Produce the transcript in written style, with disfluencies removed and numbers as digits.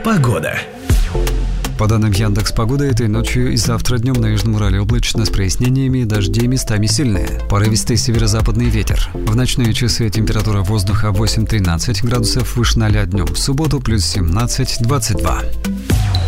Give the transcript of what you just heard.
Погода. По данным Яндекс.Погоды, этой ночью и завтра днем на Южном Урале облачно с прояснениями и дожди местами сильные. Порывистый северо-западный ветер. В ночные часы температура воздуха 8-13 градусов, выше 0 днем. В субботу плюс 17-22.